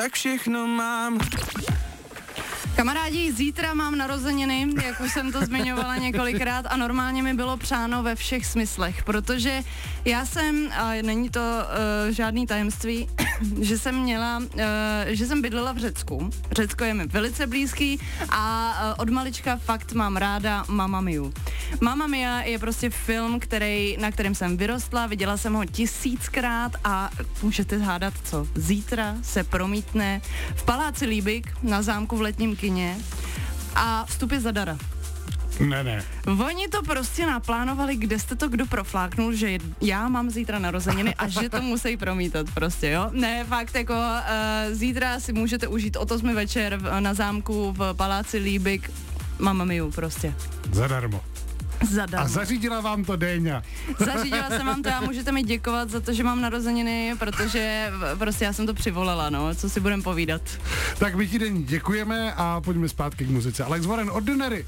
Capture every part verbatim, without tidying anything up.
tak všechno mám. Kamarádi, zítra mám narozeniny, jak už jsem to zmiňovala několikrát a normálně mi bylo přáno ve všech smyslech, protože já jsem, a není to uh, žádný tajemství, že jsem měla, uh, že jsem bydlela v Řecku. Řecko je mi velice blízký a uh, od malička fakt mám ráda Mamma Miu. Mamma Mia je prostě film, který, na kterém jsem vyrostla, viděla jsem ho tisíckrát a můžete hádat co, zítra se promítne v Paláci Líbik na zámku v Letním kině a vstup je zadara. Ne, ne. Oni to prostě naplánovali, kde jste to kdo profláknul, že já mám zítra narozeniny a že to musí promítat prostě, jo? Ne, fakt jako uh, zítra si můžete užít o osmi večer v, na zámku v Paláci Líbik Mamma Miu prostě. Zadarmo. Zadarmo. A zařídila vám to Déňa. Zařídila jsem vám to a můžete mi děkovat za to, že mám narozeniny, protože prostě já jsem to přivolala, no, co si budem povídat. Tak my ti Déni děkujeme a pojďme zpátky k muzice. Alex Warren, Ordinary.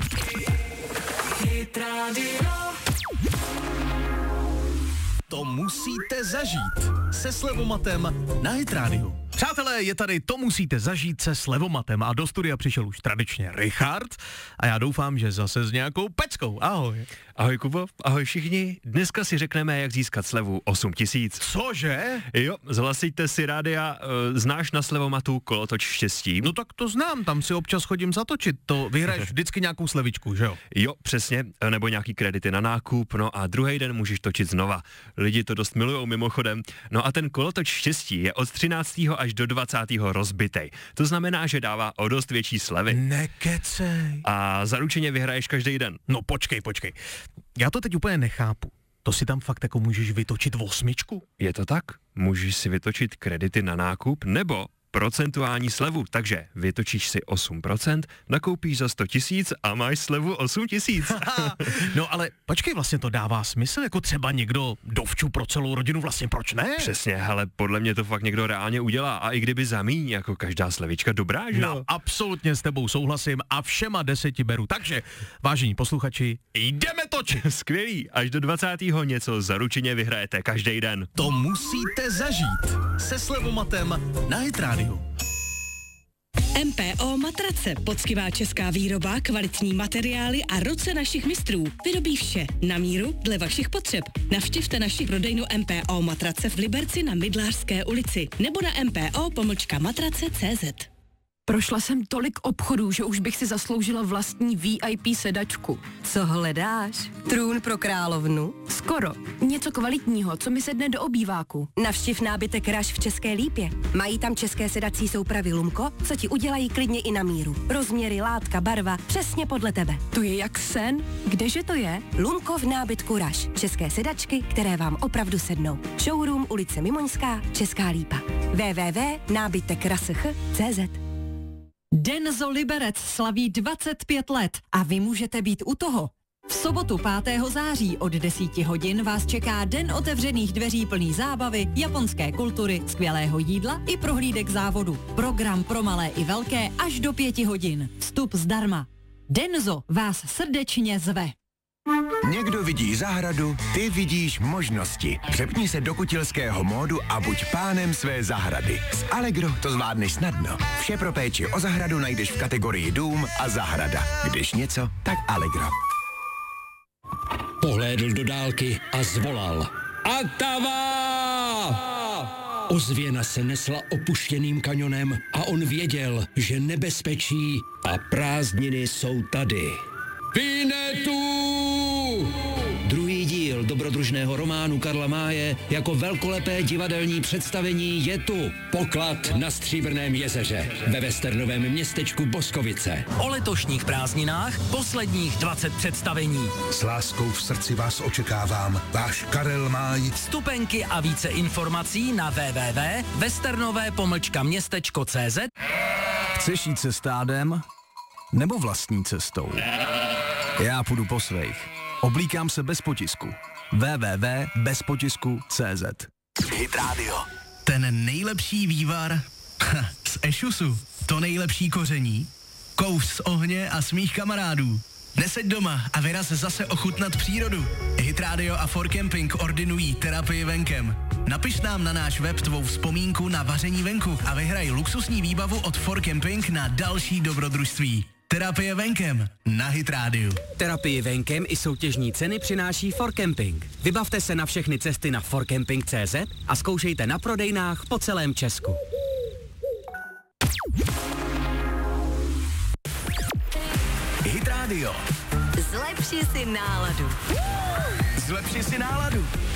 To musíte zažít se Slevomatem na Hit Radio. Přátelé, je tady To musíte zažít se Slevomatem a do studia přišel už tradičně Richard a já doufám, že zase s nějakou peckou. Ahoj. Ahoj Kubo, ahoj všichni. Dneska si řekneme, jak získat slevu osm tisíc. Cože? Jo, zhlasíte si rádia, uh, znáš na Slevomatu kolotoč štěstí? No tak to znám, tam si občas chodím zatočit, to vyhraješ vždycky nějakou slevičku, že jo? Jo, přesně, nebo nějaký kredity na nákup, no a druhý den můžeš točit znova. Lidi to dost milujou mimochodem. No a ten kolotoč štěstí je od třináctého až do dvacátého rozbitej. To znamená, že dává o dost větší slevy. Nekecej. A zaručeně vyhraješ každý den. No počkej, počkej. Já to teď úplně nechápu. To si tam fakt jako můžeš vytočit osmičku? Je to tak? Můžeš si vytočit kredity na nákup nebo procentuální slevu, takže vytočíš si osm procent, nakoupíš za sto tisíc a máš slevu osm tisíc. No ale počkej, vlastně to dává smysl, jako třeba někdo dovču pro celou rodinu, vlastně proč ne? Přesně, hele, podle mě to fakt někdo reálně udělá a i kdyby zamíň, jako každá slevička dobrá, že jo? No, absolutně s tebou souhlasím a všema deseti beru, takže vážení posluchači, jdeme točit. Skvělý, až do dvacátého něco zaručeně vyhrajete každý den. To musíte zažít se Slevomatem na Hit Radio. M P O Matrace, poctivá česká výroba, kvalitní materiály a ruce našich mistrů. Vyrobí vše na míru dle vašich potřeb. Navštivte naši prodejnu M P O Matrace v Liberci na Mydlářské ulici nebo na mpo pomlčka matrace tečka cé zet. Prošla jsem tolik obchodů, že už bych si zasloužila vlastní V I P sedačku. Co hledáš? Trůn pro královnu? Skoro. Něco kvalitního, co mi sedne do obýváku. Navštiv nábytek Rush v České Lípě. Mají tam české sedací soupravy Lumko, co ti udělají klidně i na míru. Rozměry, látka, barva, přesně podle tebe. To je jak sen. Kdeže to je? Lumko v nábytku Rush. České sedačky, které vám opravdu sednou. Showroom ulice Mimoňská, Česká Lípa. w w w tečka nábytek rush tečka cé zet. Denzo Liberec slaví dvacet pět let a vy můžete být u toho. V sobotu pátého září od deseti hodin vás čeká den otevřených dveří plný zábavy, japonské kultury, skvělého jídla i prohlídek závodu. Program pro malé i velké až do pěti hodin. Vstup zdarma. Denzo vás srdečně zve. Někdo vidí zahradu, ty vidíš možnosti. Přepni se do kutilského módu a buď pánem své zahrady. S Allegro to zvládneš snadno. Vše pro péči o zahradu najdeš v kategorii dům a zahrada. Když něco, tak Allegro. Pohlédl do dálky a zvolal. Atava! Ozvěna se nesla opuštěným kanionem a on věděl, že nebezpečí a prázdniny jsou tady. Vinetu! Druhý díl dobrodružného románu Karla Máje jako velkolepé divadelní představení je tu. Poklad na Stříbrném jezeře ve westernovém městečku Boskovice. O letošních prázdninách posledních dvacet představení. S láskou v srdci vás očekávám. Váš Karel Máj. Vstupenky a více informací na w w w tečka westernové pomlčka městečko tečka cé zet. Chceš jít se stádem nebo vlastní cestou? Já půjdu po svých. Oblíkám se bez potisku. w w w tečka bez potisku tečka cé zet. Hit Radio. Ten nejlepší vývar z Ešusu. To nejlepší koření. Kous z ohně a smích kamarádů. Neseď doma a vyraz zase ochutnat přírodu. Hit Radio a For Camping ordinují terapii venkem. Napiš nám na náš web tvou vzpomínku na vaření venku a vyhraj luxusní výbavu od For Camping na další dobrodružství. Terapie venkem na Hit Radio. Terapii venkem i soutěžní ceny přináší For Camping. Vybavte se na všechny cesty na forcamping tečka cz a zkoušejte na prodejnách po celém Česku. Hit Radio. Zlepši si náladu. Zlepši si náladu.